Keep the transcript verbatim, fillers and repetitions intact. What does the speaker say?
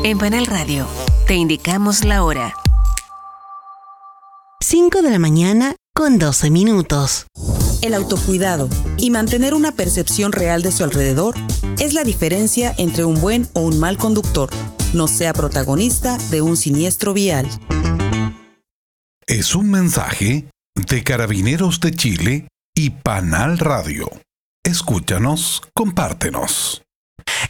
En Panal Radio, te indicamos la hora. cinco de la mañana con doce minutos. El autocuidado y mantener una percepción real de su alrededor es la diferencia entre un buen o un mal conductor. No sea protagonista de un siniestro vial. Es un mensaje de Carabineros de Chile y Panal Radio. Escúchanos, compártenos.